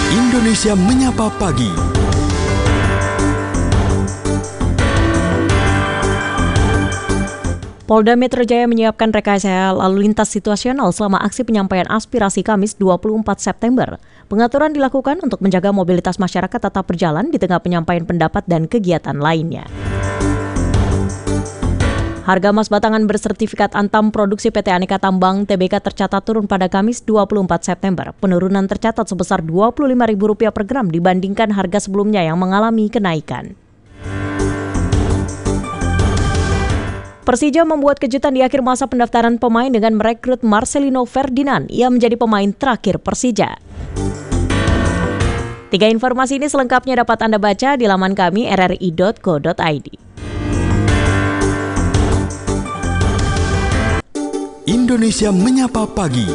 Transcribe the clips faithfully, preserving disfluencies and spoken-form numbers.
Indonesia Menyapa Pagi. Polda Metro Jaya menyiapkan rekayasa lalu lintas situasional selama aksi penyampaian aspirasi Kamis dua puluh empat September. Pengaturan dilakukan untuk menjaga mobilitas masyarakat tetap berjalan di tengah penyampaian pendapat dan kegiatan lainnya. Harga emas batangan bersertifikat Antam produksi P T Aneka Tambang T B K tercatat turun pada Kamis dua puluh empat September. Penurunan tercatat sebesar dua puluh lima ribu rupiah per gram dibandingkan harga sebelumnya yang mengalami kenaikan. Persija membuat kejutan di akhir masa pendaftaran pemain dengan merekrut Marcelino Ferdinand. Ia menjadi pemain terakhir Persija. Tiga informasi ini selengkapnya dapat Anda baca di laman kami r r i dot co dot i d. Indonesia Menyapa Pagi.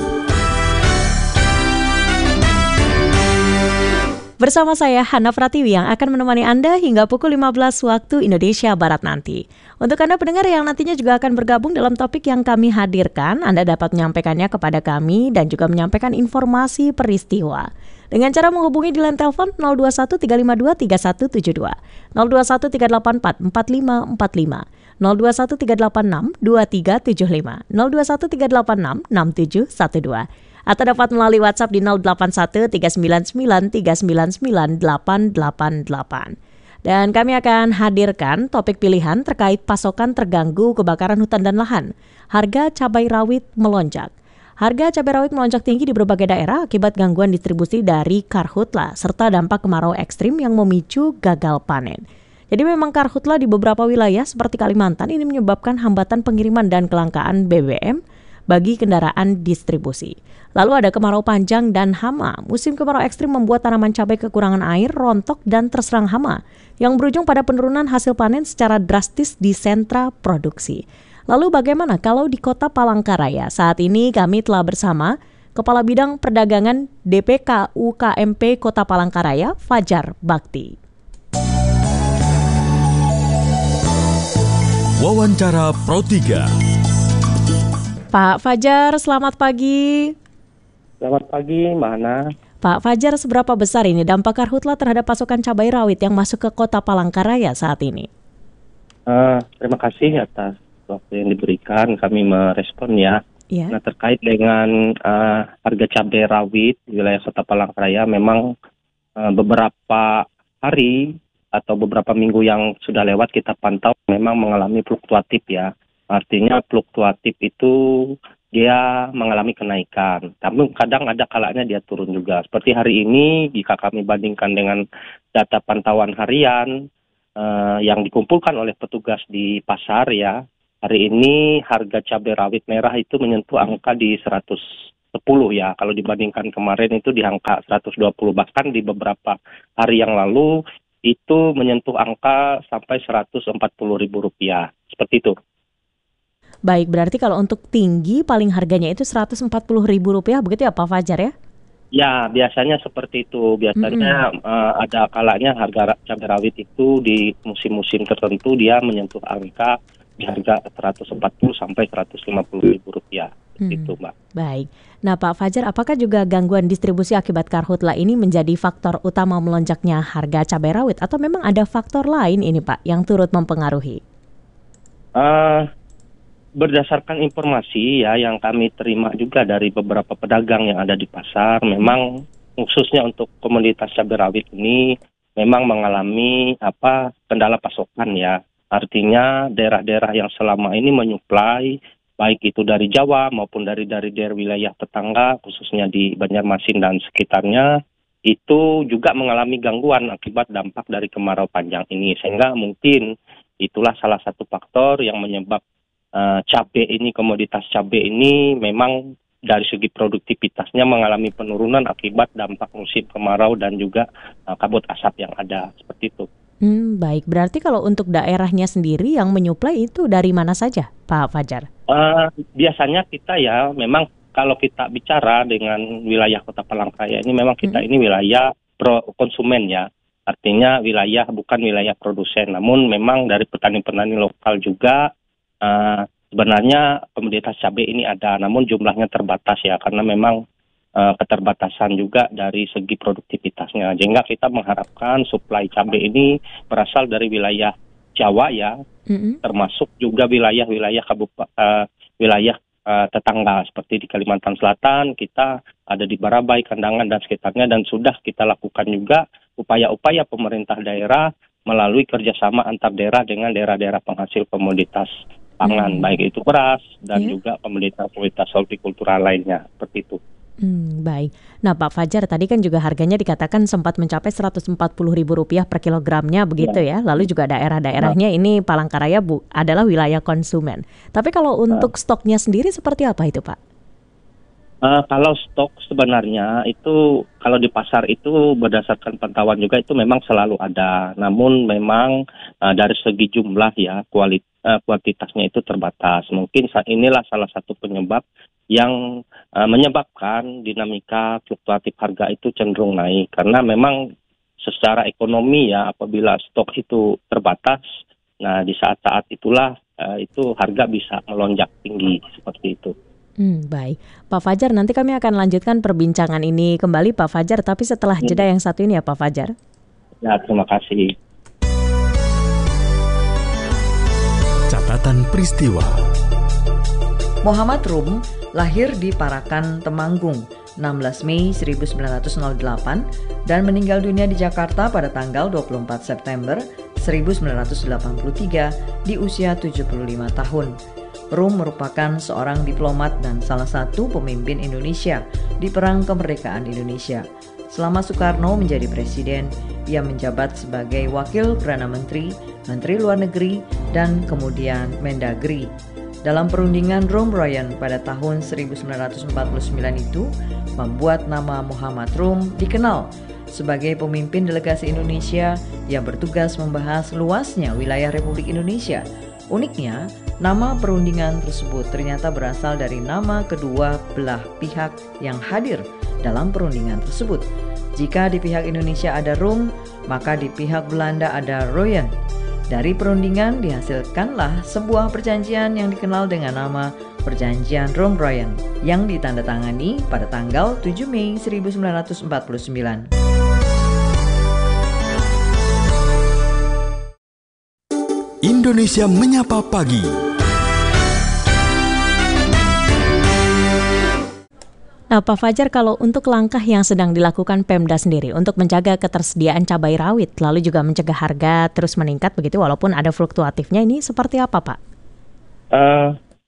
Bersama saya Hana Pratiwi yang akan menemani Anda hingga pukul lima belas waktu Indonesia Barat nanti. Untuk Anda pendengar yang nantinya juga akan bergabung dalam topik yang kami hadirkan, Anda dapat menyampaikannya kepada kami dan juga menyampaikan informasi peristiwa. Dengan cara menghubungi di line telepon nol dua satu tiga lima dua tiga satu tujuh dua, nol dua satu tiga delapan empat empat lima empat lima, nol dua satu tiga delapan enam dua tiga tujuh lima, nol dua satu tiga delapan enam enam tujuh satu dua. Atau dapat melalui WhatsApp di nol delapan satu tiga sembilan sembilan tiga sembilan sembilan delapan delapan delapan. Dan kami akan hadirkan topik pilihan terkait pasokan terganggu kebakaran hutan dan lahan. Harga cabai rawit melonjak. Harga cabai rawit melonjak tinggi di berbagai daerah akibat gangguan distribusi dari karhutla serta dampak kemarau ekstrim yang memicu gagal panen. Jadi memang karhutla di beberapa wilayah seperti Kalimantan ini menyebabkan hambatan pengiriman dan kelangkaan B B M bagi kendaraan distribusi. Lalu ada kemarau panjang dan hama. Musim kemarau ekstrim membuat tanaman cabai kekurangan air, rontok, dan terserang hama, yang berujung pada penurunan hasil panen secara drastis di sentra produksi. Lalu bagaimana kalau di Kota Palangkaraya? Saat ini kami telah bersama Kepala Bidang Perdagangan D P K U K M P Kota Palangkaraya, Fajar Bakti. Wawancara Pro tiga. Pak Fajar, selamat pagi. Selamat pagi, Mbak Hana. Pak Fajar, seberapa besar ini dampak karhutla terhadap pasokan cabai rawit yang masuk ke Kota Palangkaraya saat ini? Uh, terima kasih atas waktu yang diberikan, kami merespon ya. Ya. Nah, terkait dengan uh, harga cabai rawit di wilayah Kota Palangkaraya, memang uh, beberapa hari atau beberapa minggu yang sudah lewat kita pantau memang mengalami fluktuatif ya. Artinya fluktuatif itu dia mengalami kenaikan, tapi kadang ada kalanya dia turun juga. Seperti hari ini, jika kami bandingkan dengan data pantauan harian uh, yang dikumpulkan oleh petugas di pasar ya, hari ini harga cabai rawit merah itu menyentuh angka di seratus sepuluh ya. Kalau dibandingkan kemarin itu di angka seratus dua puluh, bahkan di beberapa hari yang lalu itu menyentuh angka sampai seratus empat puluh ribu rupiah. Seperti itu. Baik, berarti kalau untuk tinggi paling harganya itu seratus empat puluh ribu rupiah, begitu ya Pak Fajar ya? Ya, biasanya seperti itu. Biasanya mm-hmm. uh, ada kalanya harga cabai rawit itu di musim-musim tertentu dia menyentuh angka di harga seratus empat puluh sampai seratus lima puluh ribu rupiah. Hmm. Itu, Mbak. Baik. Nah, Pak Fajar, apakah juga gangguan distribusi akibat karhutla ini menjadi faktor utama melonjaknya harga cabai rawit atau memang ada faktor lain ini, Pak, yang turut mempengaruhi? Uh, Berdasarkan informasi ya yang kami terima juga dari beberapa pedagang yang ada di pasar, memang khususnya untuk komoditas cabai rawit ini memang mengalami apa kendala pasokan ya. Artinya daerah-daerah yang selama ini menyuplai baik itu dari Jawa maupun dari dari daerah wilayah tetangga khususnya di Banjarmasin dan sekitarnya itu juga mengalami gangguan akibat dampak dari kemarau panjang ini, sehingga mungkin itulah salah satu faktor yang menyebabkan Uh, cabai ini, komoditas cabai ini memang dari segi produktivitasnya mengalami penurunan akibat dampak musim kemarau dan juga uh, kabut asap yang ada, seperti itu. Hmm, baik, berarti kalau untuk daerahnya sendiri yang menyuplai itu dari mana saja, Pak Fajar? Uh, biasanya kita ya, memang kalau kita bicara dengan wilayah Kota Palangkaraya ini memang kita hmm. ini wilayah pro konsumen ya. Artinya wilayah bukan wilayah produsen, namun memang dari petani-petani lokal juga. Uh, sebenarnya komoditas cabai ini ada, namun jumlahnya terbatas ya, karena memang uh, keterbatasan juga dari segi produktivitasnya. Sehingga kita mengharapkan suplai cabai ini berasal dari wilayah Jawa ya, mm-hmm. termasuk juga wilayah-wilayah kabupaten uh, wilayah uh, tetangga seperti di Kalimantan Selatan. Kita ada di Barabai, Kandangan dan sekitarnya, dan sudah kita lakukan juga upaya-upaya pemerintah daerah melalui kerjasama antar daerah dengan daerah-daerah penghasil komoditas pangan, hmm. baik itu beras dan yeah. juga komoditas-komoditas hortikultura lainnya, seperti itu. Hmm, baik. Nah Pak Fajar, tadi kan juga harganya dikatakan sempat mencapai seratus empat puluh ribu rupiah per kilogramnya begitu ya. ya. Lalu juga daerah-daerahnya nah. ini Palangkaraya bu, adalah wilayah konsumen. Tapi kalau untuk nah. stoknya sendiri seperti apa itu Pak? Uh, kalau stok sebenarnya itu kalau di pasar itu berdasarkan pantauan juga itu memang selalu ada. Namun memang uh, dari segi jumlah ya kualit, uh, kuantitasnya itu terbatas. Mungkin saat inilah salah satu penyebab yang uh, menyebabkan dinamika fluktuatif harga itu cenderung naik. Karena memang secara ekonomi ya apabila stok itu terbatas, nah di saat-saat itulah uh, itu harga bisa melonjak tinggi seperti itu. Hmm, baik. Pak Fajar, nanti kami akan lanjutkan perbincangan ini kembali Pak Fajar, tapi setelah jeda yang satu ini ya Pak Fajar. Ya, terima kasih. Catatan peristiwa. Muhammad Rum lahir di Parakan, Temanggung, enam belas Mei seribu sembilan ratus delapan dan meninggal dunia di Jakarta pada tanggal dua puluh empat September seribu sembilan ratus delapan puluh tiga di usia tujuh puluh lima tahun. Rum merupakan seorang diplomat dan salah satu pemimpin Indonesia di Perang Kemerdekaan Indonesia. Selama Soekarno menjadi presiden, ia menjabat sebagai Wakil Perdana Menteri, Menteri Luar Negeri, dan kemudian Mendagri. Dalam perundingan Rum Ryan pada tahun seribu sembilan ratus empat puluh sembilan itu, membuat nama Muhammad Rum dikenal sebagai pemimpin delegasi Indonesia yang bertugas membahas luasnya wilayah Republik Indonesia. Uniknya, nama perundingan tersebut ternyata berasal dari nama kedua belah pihak yang hadir dalam perundingan tersebut. Jika di pihak Indonesia ada Rum, maka di pihak Belanda ada Royen. Dari perundingan dihasilkanlah sebuah perjanjian yang dikenal dengan nama Perjanjian Rum-Royen yang ditandatangani pada tanggal tujuh Mei seribu sembilan ratus empat puluh sembilan. Indonesia Menyapa Pagi. Nah Pak Fajar, kalau untuk langkah yang sedang dilakukan Pemda sendiri untuk menjaga ketersediaan cabai rawit, lalu juga mencegah harga terus meningkat begitu walaupun ada fluktuatifnya, ini seperti apa Pak? Uh,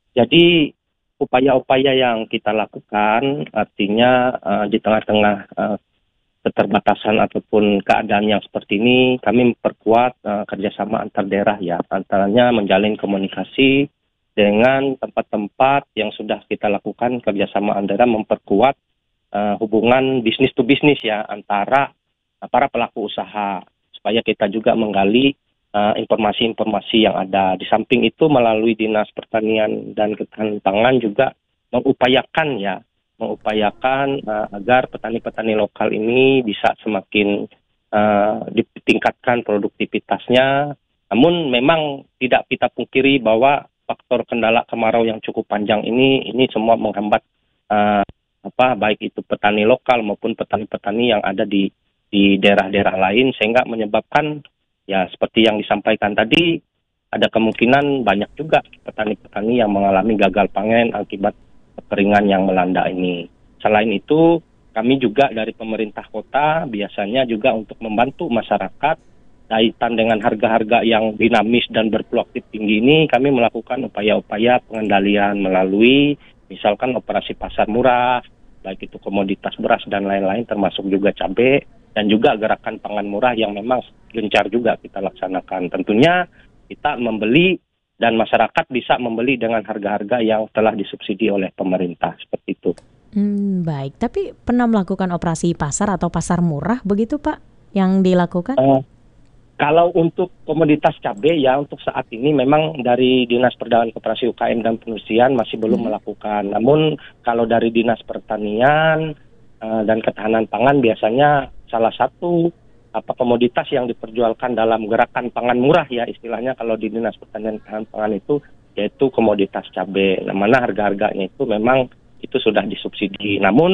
jadi upaya-upaya yang kita lakukan artinya uh, di tengah-tengah uh, keterbatasan ataupun keadaan yang seperti ini, kami memperkuat uh, kerjasama antar daerah ya, antaranya menjalin komunikasi dengan tempat-tempat yang sudah kita lakukan kerjasama antara memperkuat uh, hubungan bisnis to bisnis ya antara uh, para pelaku usaha supaya kita juga menggali uh, informasi-informasi yang ada. Di samping itu melalui Dinas Pertanian dan Ketahanan Pangan juga mengupayakan ya mengupayakan uh, agar petani-petani lokal ini bisa semakin uh, ditingkatkan produktivitasnya. Namun memang tidak kita pungkiri bahwa faktor kendala kemarau yang cukup panjang ini ini semua menghambat uh, apa baik itu petani lokal maupun petani-petani yang ada di di daerah-daerah lain, sehingga menyebabkan ya seperti yang disampaikan tadi ada kemungkinan banyak juga petani-petani yang mengalami gagal panen akibat kekeringan yang melanda ini. Selain itu, kami juga dari pemerintah kota biasanya juga untuk membantu masyarakat kaitan dengan harga-harga yang dinamis dan berfluktuatif tinggi ini, kami melakukan upaya-upaya pengendalian melalui misalkan operasi pasar murah, baik itu komoditas beras dan lain-lain termasuk juga cabai, dan juga gerakan pangan murah yang memang gencar juga kita laksanakan. Tentunya kita membeli dan masyarakat bisa membeli dengan harga-harga yang telah disubsidi oleh pemerintah, seperti itu. Hmm, baik, tapi pernah melakukan operasi pasar atau pasar murah begitu Pak yang dilakukan? Uh, kalau untuk komoditas cabai ya untuk saat ini memang dari Dinas Perdagangan Koperasi U K M dan Perindustrian masih belum hmm. melakukan. Namun kalau dari Dinas Pertanian uh, dan Ketahanan Pangan biasanya salah satu apa komoditas yang diperjualkan dalam gerakan pangan murah ya istilahnya kalau di Dinas Pertanian dan Pangan itu yaitu komoditas cabai. Nah, mana harga-harganya itu memang itu sudah disubsidi. Namun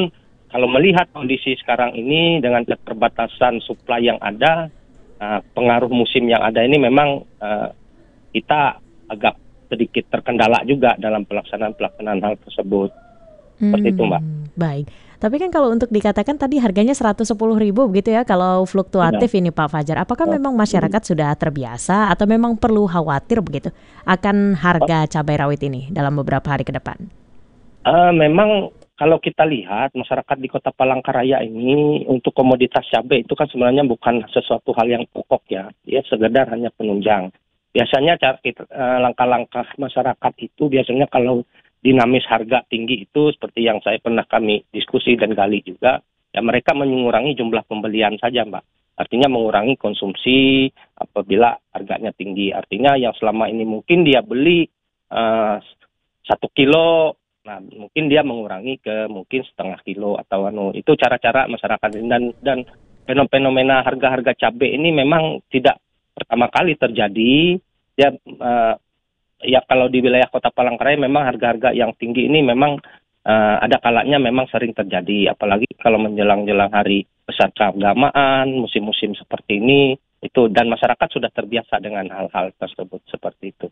kalau melihat kondisi sekarang ini dengan keterbatasan supply yang ada, uh, pengaruh musim yang ada ini memang uh, kita agak sedikit terkendala juga dalam pelaksanaan-pelaksanaan hal tersebut. Seperti itu, Mbak. Baik. Tapi kan kalau untuk dikatakan tadi harganya seratus sepuluh ribu begitu ya kalau fluktuatif Ya. ini Pak Fajar. Apakah memang masyarakat sudah terbiasa atau memang perlu khawatir begitu akan harga cabai rawit ini dalam beberapa hari ke depan? Uh, memang kalau kita lihat masyarakat di Kota Palangkaraya ini untuk komoditas cabai itu kan sebenarnya bukan sesuatu hal yang pokok ya. Dia sekedar hanya penunjang. Biasanya cara kita, uh, langkah-langkah masyarakat itu biasanya kalau dinamis harga tinggi itu seperti yang saya pernah kami diskusi dan gali juga, ya mereka mengurangi jumlah pembelian saja, Mbak. Artinya mengurangi konsumsi apabila harganya tinggi. Artinya yang selama ini mungkin dia beli uh, satu kilo, nah mungkin dia mengurangi ke mungkin setengah kilo atau anu. Itu cara-cara masyarakat ini. dan dan fenomena harga-harga cabai ini memang tidak pertama kali terjadi. Ya uh, ya kalau di wilayah Kota Palangkaraya memang harga-harga yang tinggi ini memang uh, ada kalanya memang sering terjadi, apalagi kalau menjelang-jelang hari besar keagamaan, musim-musim seperti ini itu, dan masyarakat sudah terbiasa dengan hal-hal tersebut seperti itu.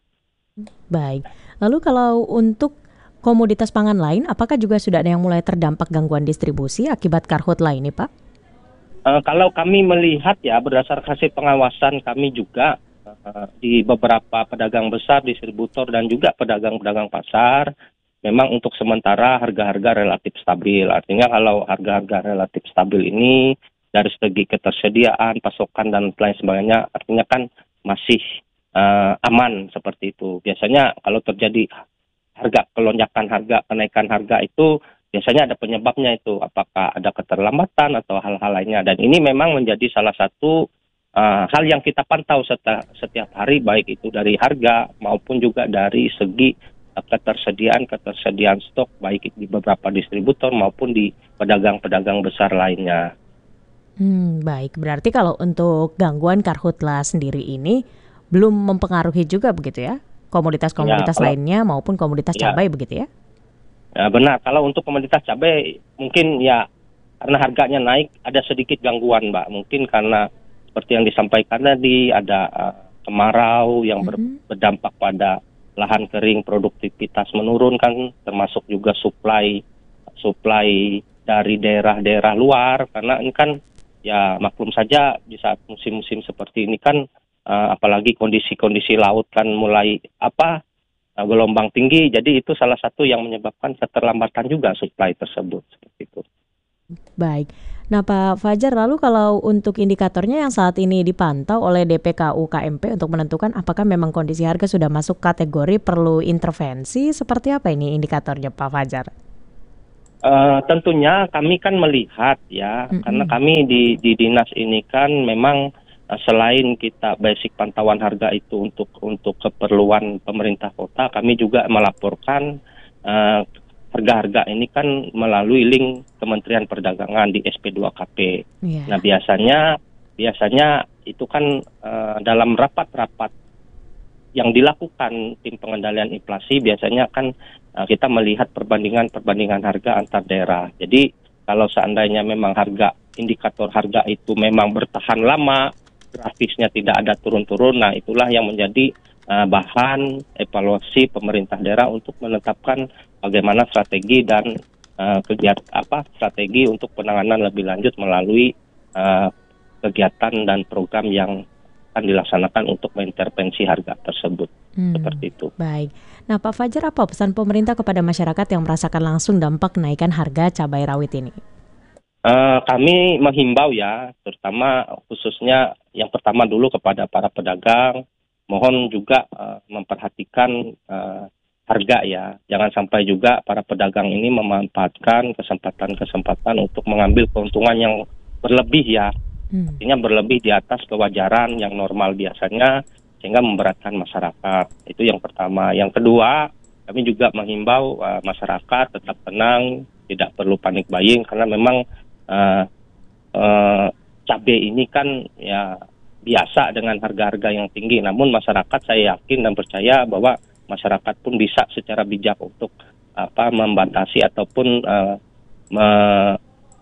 Baik. Lalu kalau untuk komoditas pangan lain, apakah juga sudah ada yang mulai terdampak gangguan distribusi akibat karhutla ini, Pak? Uh, kalau kami melihat ya berdasarkan hasil pengawasan kami juga di beberapa pedagang besar, distributor dan juga pedagang-pedagang pasar, memang untuk sementara harga-harga relatif stabil. Artinya kalau harga-harga relatif stabil ini dari segi ketersediaan, pasokan dan lain sebagainya, artinya kan masih uh, aman seperti itu. Biasanya kalau terjadi harga kelonjakan harga, kenaikan harga itu biasanya ada penyebabnya itu, apakah ada keterlambatan atau hal-hal lainnya. Dan ini memang menjadi salah satu Uh, hal yang kita pantau setiap, setiap hari, baik itu dari harga maupun juga dari segi uh, ketersediaan ketersediaan stok, baik di beberapa distributor maupun di pedagang-pedagang besar lainnya. Hmm, baik, berarti kalau untuk gangguan karhutla sendiri ini belum mempengaruhi juga begitu ya? Komoditas-komoditas Ya, kalau, lainnya maupun komoditas ya, cabai begitu ya? Ya benar, kalau untuk komoditas cabai mungkin ya karena harganya naik ada sedikit gangguan, Mbak. Mungkin karena seperti yang disampaikan tadi, ada uh, kemarau yang ber, Mm-hmm. berdampak pada lahan kering, produktivitas menurun kan, termasuk juga supply supply dari daerah-daerah luar, karena ini kan ya maklum saja di saat musim-musim seperti ini kan, uh, apalagi kondisi-kondisi laut kan mulai apa uh, gelombang tinggi, jadi itu salah satu yang menyebabkan keterlambatan juga supply tersebut seperti itu. Baik. Nah Pak Fajar, lalu kalau untuk indikatornya yang saat ini dipantau oleh D P K U K M P untuk menentukan apakah memang kondisi harga sudah masuk kategori perlu intervensi, seperti apa ini indikatornya Pak Fajar? Uh, tentunya kami kan melihat ya, mm-hmm. karena kami di, di dinas ini kan memang uh, selain kita basic pantauan harga itu untuk untuk keperluan pemerintah kota, kami juga melaporkan uh, harga-harga ini kan melalui link Kementerian Perdagangan di S P dua K P. Yeah. Nah biasanya biasanya itu kan uh, dalam rapat-rapat yang dilakukan tim pengendalian inflasi biasanya kan uh, kita melihat perbandingan-perbandingan harga antar daerah. Jadi kalau seandainya memang harga indikator harga itu memang bertahan lama, grafisnya tidak ada turun-turun, nah itulah yang menjadi Uh, bahan evaluasi pemerintah daerah untuk menetapkan bagaimana strategi dan uh, kegiatan apa strategi untuk penanganan lebih lanjut melalui uh, kegiatan dan program yang akan dilaksanakan untuk mengintervensi harga tersebut. Hmm, seperti itu. Baik. Nah, Pak Fajar, apa pesan pemerintah kepada masyarakat yang merasakan langsung dampak kenaikan harga cabai rawit ini? Uh, kami menghimbau ya, terutama khususnya yang pertama dulu kepada para pedagang. Mohon juga uh, memperhatikan uh, harga ya. Jangan sampai juga para pedagang ini memanfaatkan kesempatan-kesempatan untuk mengambil keuntungan yang berlebih ya. Hmm. Artinya berlebih di atas kewajaran yang normal biasanya, sehingga memberatkan masyarakat. Itu yang pertama. Yang kedua, kami juga menghimbau uh, masyarakat tetap tenang, tidak perlu panik buying, karena memang uh, uh, cabai ini kan ya biasa dengan harga-harga yang tinggi, namun masyarakat saya yakin dan percaya bahwa masyarakat pun bisa secara bijak untuk apa membatasi ataupun uh, me,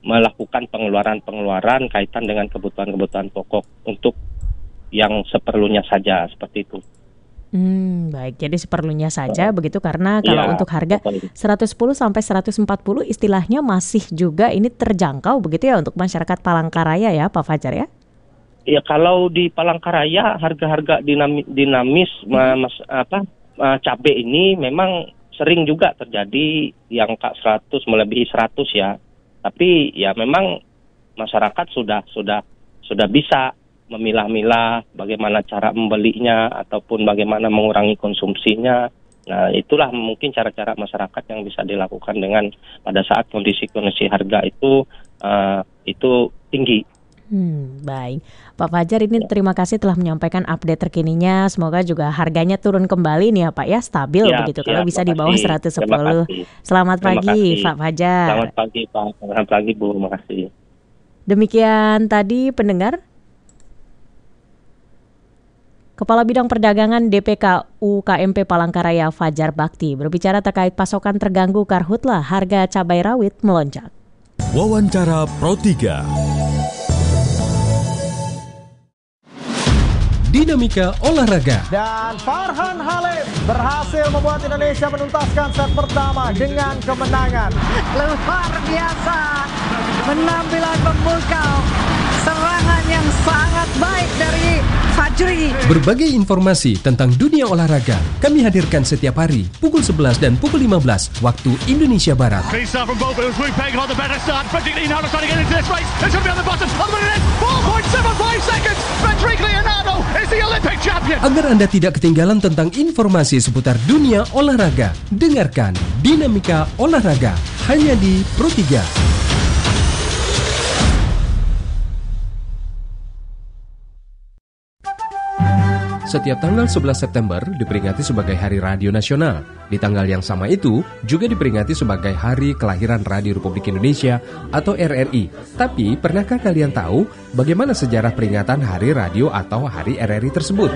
melakukan pengeluaran-pengeluaran kaitan dengan kebutuhan-kebutuhan pokok untuk yang seperlunya saja, seperti itu. Hmm, baik. Jadi seperlunya saja begitu, karena kalau Ya, untuk harga betul. seratus sepuluh sampai seratus empat puluh istilahnya masih juga ini terjangkau begitu ya untuk masyarakat Palangkaraya ya, Pak Fajar ya? Ya, kalau di Palangkaraya harga-harga dinamis, dinamis ma- mas, apa uh, cabai ini memang sering juga terjadi yang angka seratus melebihi seratus ya. Tapi ya memang masyarakat sudah sudah sudah bisa memilah-milah bagaimana cara membelinya ataupun bagaimana mengurangi konsumsinya. Nah, itulah mungkin cara-cara masyarakat yang bisa dilakukan dengan pada saat kondisi-kondisi harga itu uh, itu tinggi. Hmm, baik. Pak Fajar, ini terima kasih telah menyampaikan update terkininya. Semoga juga harganya turun kembali nih ya Pak ya, stabil Ya, begitu. siap, Kalau bisa di bawah makasih. seratus Terima sepuluh. kasih. Selamat Terima pagi kasih. Pak Fajar. Selamat pagi Pak, selamat pagi Bu, makasih. Demikian tadi pendengar. Kepala Bidang Perdagangan D P K U K M P Palangkaraya Fajar Bakti berbicara terkait pasokan terganggu karhutla harga cabai rawit melonjak. Wawancara Pro tiga. Dinamika olahraga. Dan Farhan Halim berhasil membuat Indonesia menuntaskan set pertama dengan kemenangan. Luar biasa, penampilan memukau, serangan yang sangat baik dari Fajri. Berbagai informasi tentang dunia olahraga kami hadirkan setiap hari pukul sebelas dan pukul lima belas waktu Indonesia Barat. Agar Anda tidak ketinggalan tentang informasi seputar dunia olahraga, dengarkan Dinamika Olahraga hanya di Pro tiga. Setiap tanggal sebelas September diperingati sebagai Hari Radio Nasional. Di tanggal yang sama itu juga diperingati sebagai Hari Kelahiran Radio Republik Indonesia atau R R I. Tapi pernahkah kalian tahu bagaimana sejarah peringatan Hari Radio atau Hari R R I tersebut?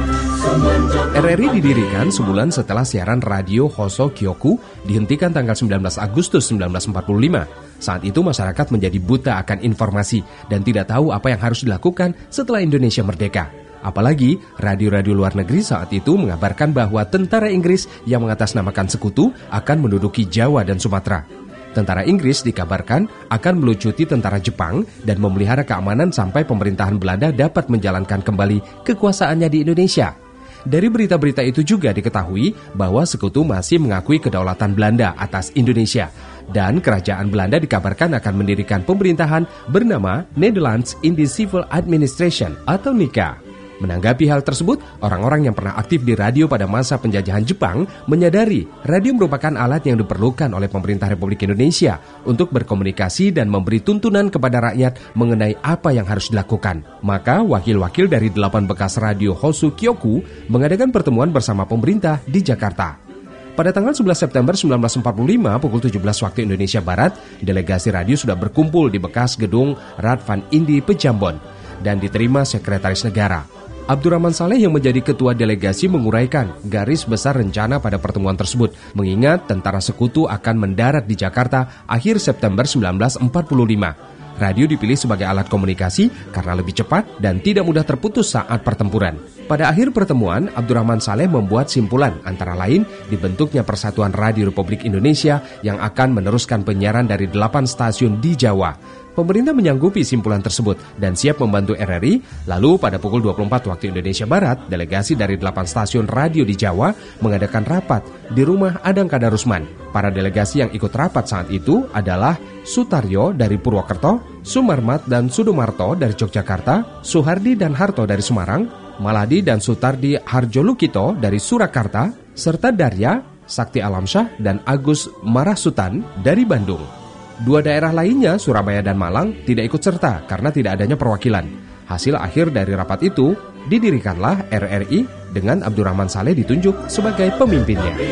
R R I didirikan sebulan setelah siaran radio Hoso Kyoku dihentikan tanggal sembilan belas Agustus seribu sembilan ratus empat puluh lima. Saat itu masyarakat menjadi buta akan informasi dan tidak tahu apa yang harus dilakukan setelah Indonesia merdeka. Apalagi radio-radio luar negeri saat itu mengabarkan bahwa tentara Inggris yang mengatasnamakan sekutu akan menduduki Jawa dan Sumatera. Tentara Inggris dikabarkan akan melucuti tentara Jepang dan memelihara keamanan sampai pemerintahan Belanda dapat menjalankan kembali kekuasaannya di Indonesia. Dari berita-berita itu juga diketahui bahwa sekutu masih mengakui kedaulatan Belanda atas Indonesia. Dan kerajaan Belanda dikabarkan akan mendirikan pemerintahan bernama Netherlands Indian Civil Administration atau N I C A. Menanggapi hal tersebut, orang-orang yang pernah aktif di radio pada masa penjajahan Jepang menyadari radio merupakan alat yang diperlukan oleh pemerintah Republik Indonesia untuk berkomunikasi dan memberi tuntunan kepada rakyat mengenai apa yang harus dilakukan. Maka wakil-wakil dari delapan bekas radio Hoso Kyoku mengadakan pertemuan bersama pemerintah di Jakarta. Pada tanggal sebelas September seribu sembilan ratus empat puluh lima pukul tujuh belas waktu Indonesia Barat, delegasi radio sudah berkumpul di bekas gedung Radvan Indi Pejambon dan diterima Sekretaris Negara. Abdurrahman Saleh yang menjadi ketua delegasi menguraikan garis besar rencana pada pertemuan tersebut, mengingat tentara sekutu akan mendarat di Jakarta akhir September seribu sembilan ratus empat puluh lima. Radio dipilih sebagai alat komunikasi karena lebih cepat dan tidak mudah terputus saat pertempuran. Pada akhir pertemuan, Abdurrahman Saleh membuat simpulan antara lain dibentuknya Persatuan Radio Republik Indonesia yang akan meneruskan penyiaran dari delapan stasiun di Jawa. Pemerintah menyanggupi simpulan tersebut dan siap membantu R R I. Lalu pada pukul dua puluh empat waktu Indonesia Barat, delegasi dari delapan stasiun radio di Jawa mengadakan rapat di rumah Adang Kadarusman. Para delegasi yang ikut rapat saat itu adalah Sutaryo dari Purwokerto, Sumarmat dan Sudomarto dari Yogyakarta, Suhardi dan Harto dari Semarang, Maladi dan Sutardi Harjolukito dari Surakarta, serta Darya, Sakti Alamsyah dan Agus Marasutan dari Bandung. Dua daerah lainnya, Surabaya dan Malang, tidak ikut serta karena tidak adanya perwakilan. Hasil akhir dari rapat itu, didirikanlah R R I dengan Abdurrahman Saleh ditunjuk sebagai pemimpinnya.